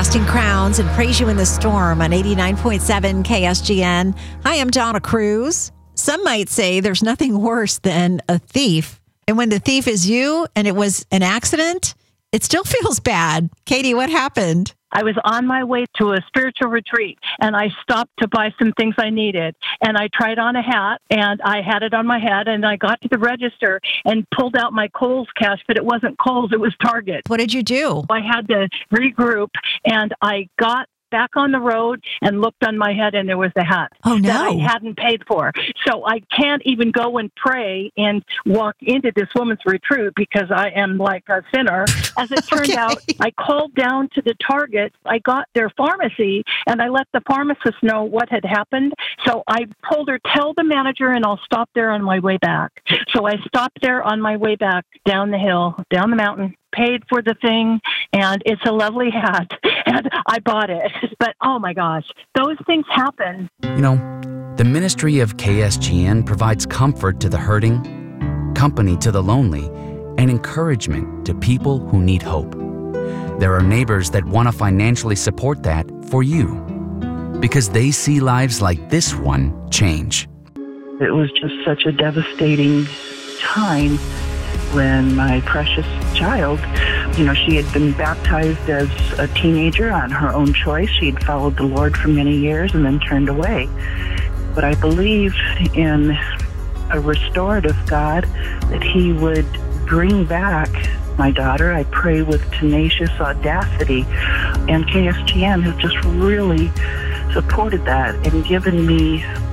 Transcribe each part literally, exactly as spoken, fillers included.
Casting Crowns and Praise You in the Storm on eighty-nine point seven K S G N. Hi, I'm Donna Cruz. Some might say there's nothing worse than a thief. And when the thief is you and it was an accident, it still feels bad. Katie, what happened? I was on my way to a spiritual retreat, and I stopped to buy some things I needed. And I tried on a hat, and I had it on my head, and I got to the register and pulled out my Kohl's cash, but it wasn't Kohl's, it was Target. What did you do? I had to regroup, and I got back on the road and looked on my head, and there was the hat oh, no. that I hadn't paid for. So I can't even go and pray and walk into this woman's retreat because I am like a sinner. As it turned okay. out, I called down to the Target. I got their pharmacy, and I let the pharmacist know what had happened. So I told her, tell the manager, and I'll stop there on my way back. So I stopped there on my way back down the hill, down the mountain, paid for the thing, and it's a lovely hat, and I bought it. But, oh, my gosh, those things happen. You know, the ministry of K S G N provides comfort to the hurting, company to the lonely, and encouragement to people who need hope. There are neighbors that want to financially support that for you because they see lives like this one change. It was just such a devastating time when my precious child, you know, she had been baptized as a teenager on her own choice. She had followed the Lord for many years and then turned away. But I believe in a restorative God, that He would bring back my daughter. I pray with tenacious audacity. And K S G N has just really supported that and given me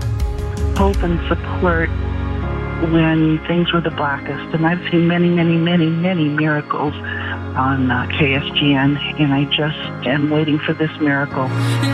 hope and support when things were the blackest. And I've seen many, many, many, many miracles on uh, K S G N, and I just am waiting for this miracle.